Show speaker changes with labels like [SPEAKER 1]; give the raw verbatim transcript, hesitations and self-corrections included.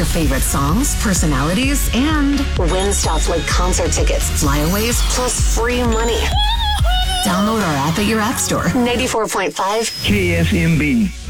[SPEAKER 1] your favorite songs, personalities, and win stuff like concert tickets, flyaways, plus free money. Download our app at your app store. ninety-four point five
[SPEAKER 2] K S M B.